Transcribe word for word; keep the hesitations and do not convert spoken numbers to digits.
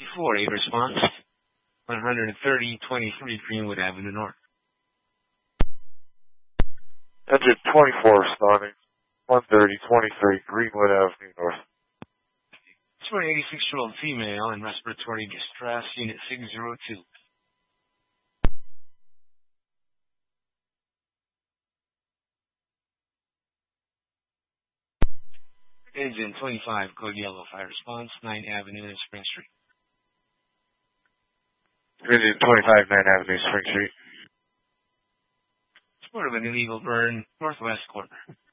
four, a response. one thirty twenty-three Greenwood Avenue North. Engine twenty-four responding. one thirty twenty-three Greenwood Avenue North. It's for an eighty-six-year-old female in respiratory distress, Unit six oh two. Engine twenty-five, code yellow, fire response, ninth Avenue and Spring Street. Engine twenty-five, ninth Avenue, Spring Street. It's part of an illegal burn, northwest corner.